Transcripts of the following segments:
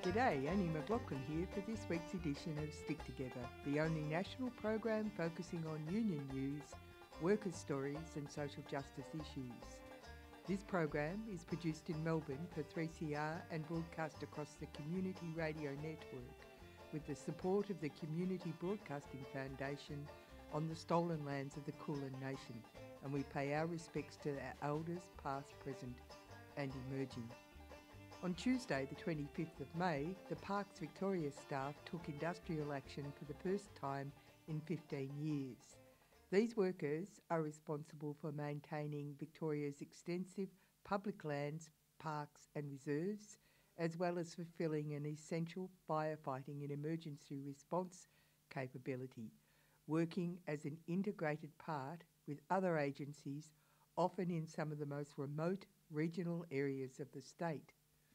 G'day, Annie McLaughlin here for this week's edition of Stick Together, the only national program focusing on union news, workers' stories and social justice issues. This program is produced in Melbourne for 3CR and broadcast across the Community Radio Network with the support of the Community Broadcasting Foundation on the stolen lands of the Kulin Nation, and we pay our respects to our elders past, present and emerging. On Tuesday the 25th of May, the Parks Victoria staff took industrial action for the first time in 15 years. These workers are responsible for maintaining Victoria's extensive public lands, parks and reserves, as well as fulfilling an essential firefighting and emergency response capability, working as an integrated part with other agencies, often in some of the most remote regional areas of the state.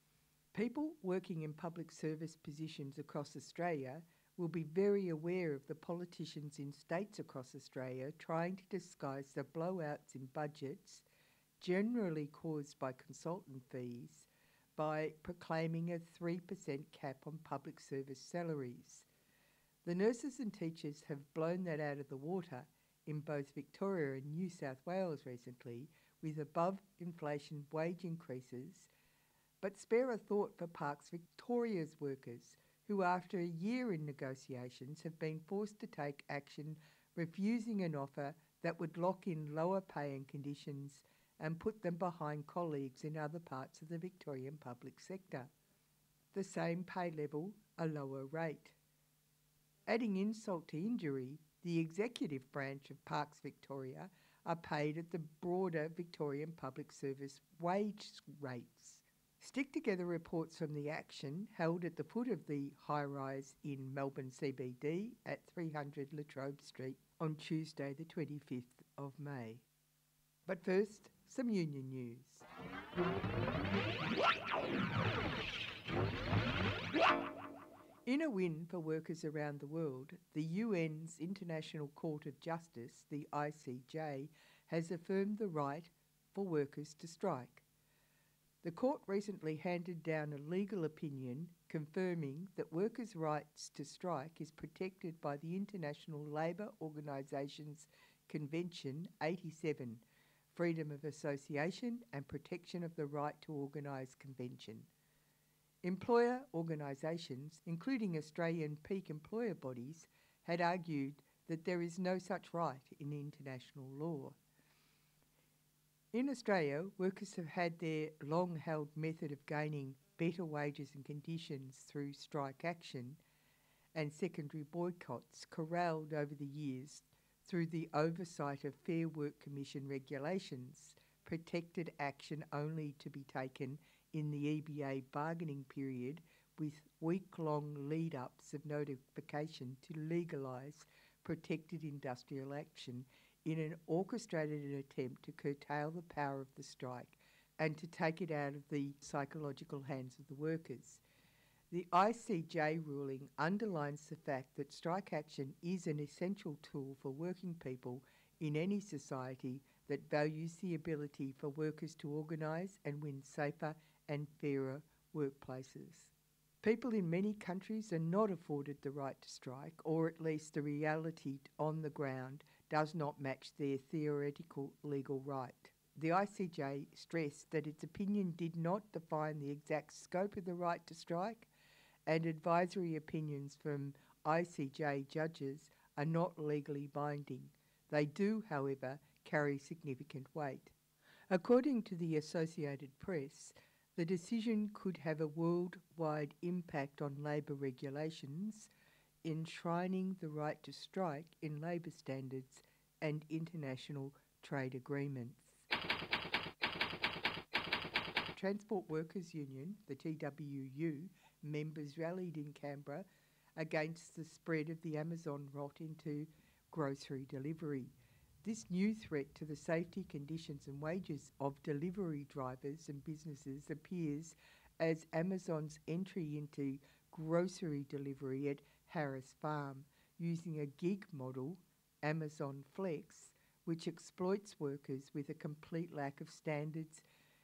People working in public service positions across Australia will be very aware of the politicians in states across Australia trying to disguise the blowouts in budgets, generally caused by consultant fees, by proclaiming a 3% cap on public service salaries. The nurses and teachers have blown that out of the water in both Victoria and New South Wales recently, with above-inflation wage increases, but spare a thought for Parks Victoria's workers, who after a year in negotiations have been forced to take action, refusing an offer that would lock in lower pay and conditions and put them behind colleagues in other parts of the Victorian public sector. The same pay level, a lower rate. Adding insult to injury, the executive branch of Parks Victoria are paid at the broader Victorian public service wage rates. Stick Together reports from the action held at the foot of the high-rise in Melbourne CBD at 300 La Trobe Street on Tuesday the 25th of May. But first, some union news. In a win for workers around the world, the UN's International Court of Justice, the ICJ, has affirmed the right for workers to strike. The court recently handed down a legal opinion confirming that workers' rights to strike is protected by the International Labour Organisation's Convention 87, Freedom of Association and Protection of the Right to Organise Convention. Employer organisations, including Australian peak employer bodies, had argued that there is no such right in international law. In Australia, workers have had their long-held method of gaining better wages and conditions through strike action and secondary boycotts corralled over the years through the oversight of Fair Work Commission regulations, protected action only to be taken in the EBA bargaining period with week-long lead-ups of notification to legalise protected industrial action in an orchestrated attempt to curtail the power of the strike and to take it out of the psychological hands of the workers. The ICJ ruling underlines the fact that strike action is an essential tool for working people in any society that values the ability for workers to organise and win safer and fairer workplaces. People in many countries are not afforded the right to strike, or at least the reality on the ground does not match their theoretical legal right. The ICJ stressed that its opinion did not define the exact scope of the right to strike, and advisory opinions from ICJ judges are not legally binding. They do, however, carry significant weight. According to the Associated Press, the decision could have a worldwide impact on labour regulations, enshrining the right to strike in labour standards and international trade agreements. Transport Workers Union, the TWU, members rallied in Canberra against the spread of the Amazon rot into grocery delivery. This new threat to the safety, conditions and wages of delivery drivers and businesses appears as Amazon's entry into grocery delivery at Harris Farm, using a gig model, Amazon Flex, which exploits workers with a complete lack of standards,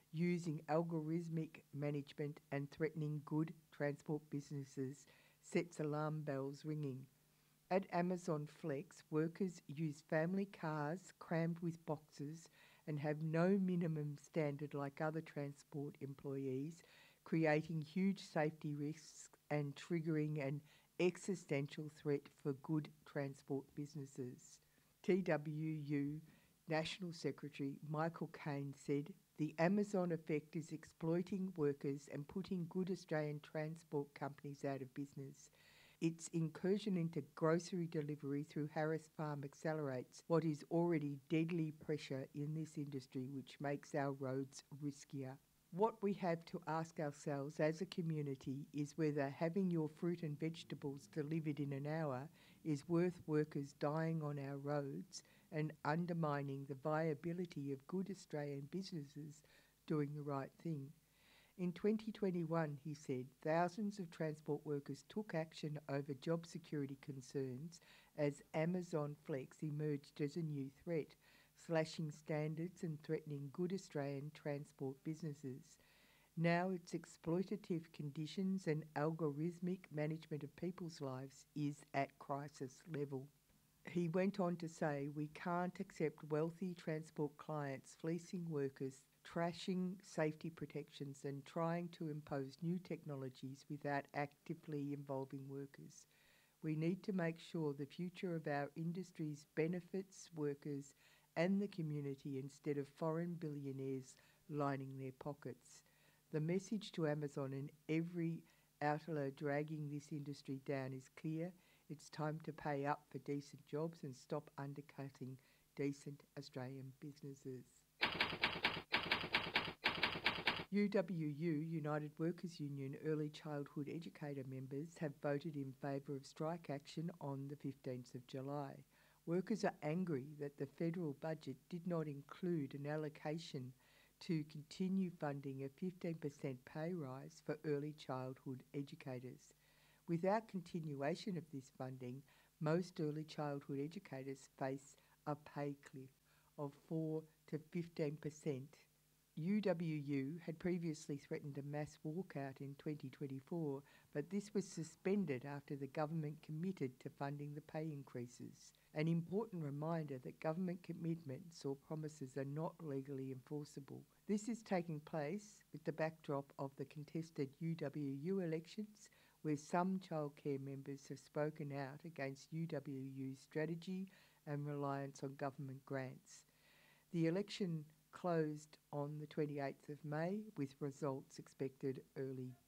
using algorithmic management and threatening good transport businesses sets alarm bells ringing. At Amazon Flex, workers use family cars crammed with boxes and have no minimum standard like other transport employees, creating huge safety risks and triggering an existential threat for good transport businesses. TWU National Secretary Michael Caine said, "The Amazon effect is exploiting workers and putting good Australian transport companies out of business. Its incursion into grocery delivery through Harris Farm accelerates what is already deadly pressure in this industry, which makes our roads riskier." What we have to ask ourselves as a community is whether having your fruit and vegetables delivered in an hour is worth workers dying on our roads and undermining the viability of good Australian businesses doing the right thing. In 2021, he said, thousands of transport workers took action over job security concerns as Amazon Flex emerged as a new threat, slashing standards and threatening good Australian transport businesses. Now its exploitative conditions and algorithmic management of people's lives is at crisis level. He went on to say, "We can't accept wealthy transport clients fleecing workers, trashing safety protections and trying to impose new technologies without actively involving workers. We need to make sure the future of our industries benefits workers and the community instead of foreign billionaires lining their pockets." The message to Amazon and every outlier dragging this industry down is clear. It's time to pay up for decent jobs and stop undercutting decent Australian businesses. UWU, United Workers Union Early Childhood Educator members have voted in favour of strike action on the 15th of July. Workers are angry that the federal budget did not include an allocation to continue funding a 15% pay rise for early childhood educators. Without continuation of this funding, most early childhood educators face a pay cliff of 4 to 15%. UWU had previously threatened a mass walkout in 2024, but this was suspended after the government committed to funding the pay increases. An important reminder that government commitments or promises are not legally enforceable. This is taking place with the backdrop of the contested UWU elections, where some childcare members have spoken out against UWU's strategy and reliance on government grants. The election closed on the 28th of May, with results expected early